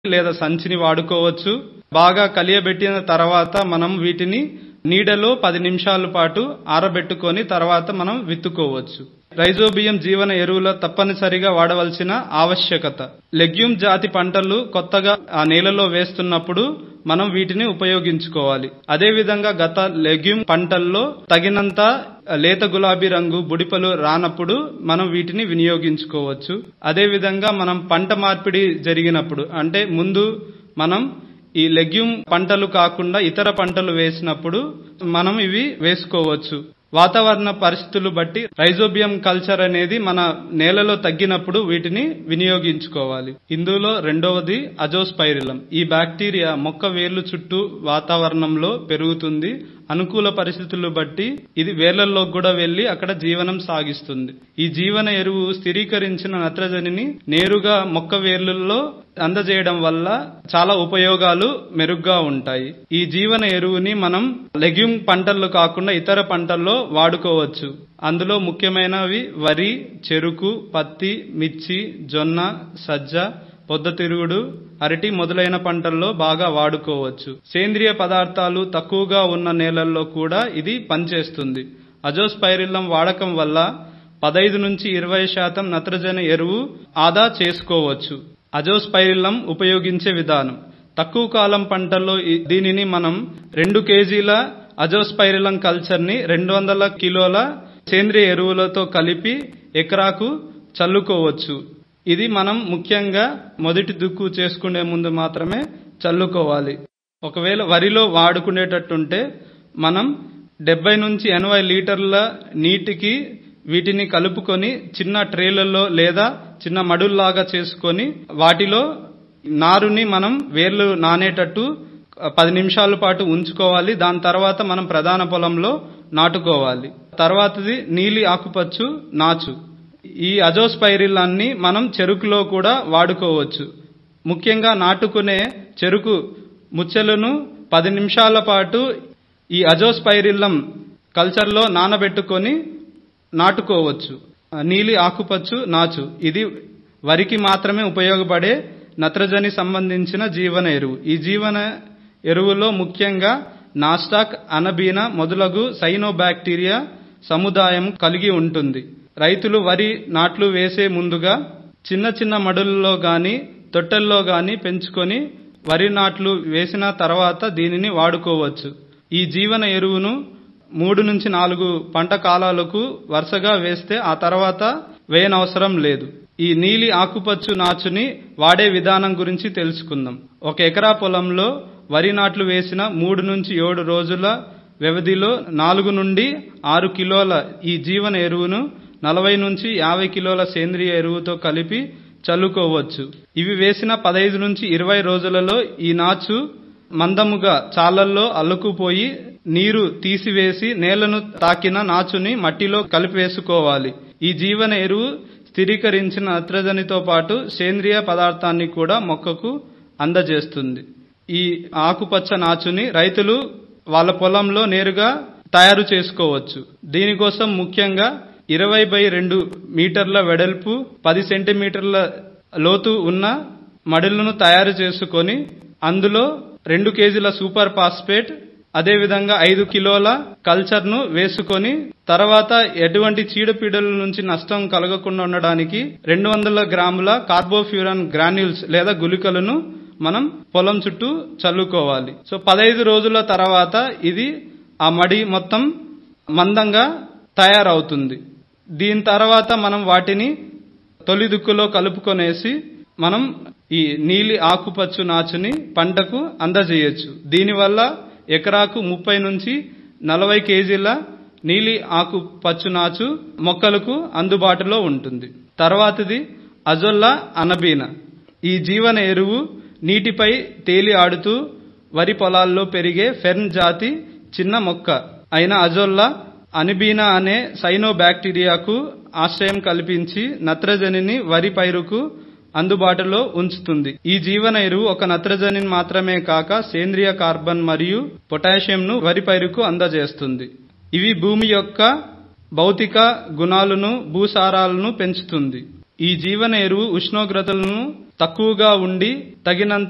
లేదా సంచిని వాడుకోవచ్చు. బాగా కలియబెట్టిన తర్వాత మనం వీటిని నీడలో 10 నిమిషాల పాటు ఆరబెట్టుకొని తర్వాత మనం విత్తుకోవచ్చు. రైజోబియం జీవన ఎరువుల తప్పనిసరిగా వాడవలసిన ఆవశ్యకత. లెగ్యూమ్ జాతి పంటలు కొత్తగా ఆ నేలలో వేస్తున్నప్పుడు మనం వీటిని ఉపయోగించుకోవాలి. అదేవిధంగా గత లెగ్యూమ్ పంటల్లో తగినంత లేత గులాబీ రంగు బుడిపలు రానప్పుడు మనం వీటిని వినియోగించుకోవచ్చు. అదేవిధంగా మనం పంట మార్పిడి జరిగినప్పుడు అంటే ముందు మనం ఈ లెగ్యూమ్ పంటలు కాకుండా ఇతర పంటలు వేసినప్పుడు మనం ఇవి వేసుకోవచ్చు. వాతావరణ పరిస్థితులు బట్టి రైజోబియం కల్చర్ అనేది మన నేలలో తగ్గినప్పుడు వీటిని వినియోగించుకోవాలి. ఇందులో రెండవది అజోస్పైరిలం. ఈ బ్యాక్టీరియా మొక్క వేర్లు చుట్టూ వాతావరణంలో పెరుగుతుంది. అనుకూల పరిస్థితులు బట్టి ఇది వేర్లలో కూడా వెళ్లి అక్కడ జీవనం సాగిస్తుంది. ఈ జీవన ఎరువు స్థిరీకరించిన నత్రజనిని నేరుగా మొక్క వేర్లలో అందజేయడం వల్ల చాలా ఉపయోగాలు మెరుగ్గా ఉంటాయి. ఈ జీవన ఎరువుని మనం లెగ్యూమ్ పంటల్లో కాకుండా ఇతర పంటల్లో వాడుకోవచ్చు. అందులో ముఖ్యమైనవి వరి, చెరుకు, పత్తి, మిర్చి, జొన్న, సజ్జ, పొద్దుతిరుగుడు, అరటి మొదలైన పంటల్లో బాగా వాడుకోవచ్చు. సేంద్రియ పదార్థాలు తక్కువగా ఉన్న నేలల్లో కూడా ఇది పనిచేస్తుంది. అజోస్పైరిల్లం వాడకం వల్ల 15 నుంచి 20% నత్రజని ఎరువు ఆదా చేసుకోవచ్చు. అజోస్పైరిల్లం ఉపయోగించే విధానం. తక్కువ కాలం పంటల్లో దీనిని మనం 2 కేజీల అజోస్పైరిల్లం కల్చర్ ని 200 కిలోల సేంద్రియ ఎరువులతో కలిపి ఎకరాకు చల్లుకోవచ్చు. ఇది మనం ముఖ్యంగా మొదటి దుక్కు చేసుకునే ముందు మాత్రమే చల్లుకోవాలి. ఒకవేళ వరిలో వాడుకునేటట్టుంటే మనం 70 నుంచి 80 లీటర్ల నీటికి వీటిని కలుపుకొని చిన్న ట్రేలలో లేదా చిన్న మడుల్లాగా చేసుకొని వాటిలో నారుని మనం వేర్లు నానేటట్టు 10 నిమిషాల పాటు ఉంచుకోవాలి. దాని తర్వాత మనం ప్రధాన పొలంలో నాటుకోవాలి. తర్వాతది నీలి ఆకుపచ్చు నాచు. ఈ అజోస్పైరిల్లాన్ని మనం చెరుకులో కూడా వాడుకోవచ్చు. ముఖ్యంగా నాటుకునే చెరుకు ముచ్చెలను 10 నిమిషాల పాటు ఈ అజోస్పైరిల్లం కల్చర్లో నానబెట్టుకొని నాటుకోవచ్చు. నీలి ఆకుపచ్చు నాచు ఇది వరికి మాత్రమే ఉపయోగపడే నత్రజని సంబంధించిన జీవన ఎరువు. ఈ జీవన ఎరువులో ముఖ్యంగా నాస్టాక్, అనబీనా మొదలగు సైనోబాక్టీరియా సముదాయం కలిగి ఉంటుంది. రైతులు వరి నాట్లు వేసే ముందుగా చిన్న చిన్న మడుల్లో గాని తొట్టెల్లో గాని పెంచుకొని వరి నాట్లు వేసిన తర్వాత దీనిని వాడుకోవచ్చు. ఈ జీవన ఎరువును 3 నుంచి 4 పంట కాలాలకు వరుసగా వేస్తే ఆ తర్వాత వేయనవసరం లేదు. ఈ నీలి ఆకుపచ్చు నాచుని వాడే విధానం గురించి తెలుసుకుందాం. 1 ఎకరా పొలంలో వరి నాట్లు వేసిన 3 నుంచి 7 రోజుల వ్యవధిలో 4 నుండి 6 కిలోల ఈ జీవన ఎరువును 40 నుంచి 50 కిలోల సేంద్రియ ఎరువుతో కలిపి చల్లుకోవచ్చు. ఇవి వేసిన 15 నుంచి 20 రోజులలో ఈ నాచు మందముగా చాలల్లో అల్లుకుపోయి నీరు తీసివేసి నేలను తాకిన నాచుని మట్టిలో కలిపివేసుకోవాలి. ఈ జీవన ఎరువు స్థిరీకరించిన నత్రజనితో పాటు సేంద్రియ పదార్థాన్ని కూడా మొక్కకు అందజేస్తుంది. ఈ ఆకుపచ్చ నాచుని రైతులు వాళ్ళ పొలంలో నేరుగా తయారు చేసుకోవచ్చు. దీనికోసం ముఖ్యంగా 20x2 మీటర్ల వెడల్పు 10 సెంటీమీటర్ల లోతు ఉన్న మడులను తయారు చేసుకొని అందులో 2 కేజీల సూపర్ ఫాస్ఫేట్ అదేవిధంగా 5 కిలోల కల్చర్ ను వేసుకొని తర్వాత ఎటువంటి చీడపీడల నుంచి నష్టం కలగకుండా ఉండడానికి 200 గ్రాముల కార్బోఫ్యూరాన్ గ్రాన్యూల్స్ లేదా గుళికలను మనం పొలం చుట్టూ చల్లుకోవాలి. 15 రోజుల తర్వాత ఇది ఆ మడి మొత్తం మందంగా తయారవుతుంది. దీని తర్వాత మనం వాటిని తొలి దుక్కులో కలుపుకొనేసి మనం ఈ నీలి ఆకుపచ్చు నాచుని పంటకు అందజేయచ్చు. దీనివల్ల ఎకరాకు 30 నుంచి 40 కేజీల నీలి ఆకుపచ్చు నాచు మొక్కలకు అందుబాటులో ఉంటుంది. తర్వాతది అజొల్లా అనబీనా. ఈ జీవన ఎరువు నీటిపై తేలి ఆడుతూ వరి పొలాల్లో పెరిగే ఫెర్న్ జాతి చిన్న మొక్క అయిన అజొల్లా అనబీనా అనే సైనోబాక్టీరియాకు ఆశ్రయం కల్పించి నత్రజనిని వరి పైరుకు అందుబాటులో ఉంచుతుంది. ఈ జీవన ఎరువు ఒక నత్రజనిని మాత్రమే కాక సేంద్రియ కార్బన్ మరియు పొటాషియంను వరి పైరుకు అందజేస్తుంది. ఇవి భూమి యొక్క భౌతిక గుణాలను భూసారాలను పెంచుతుంది. ఈ జీవన ఎరువు ఉష్ణోగ్రతలను తక్కువగా ఉండి తగినంత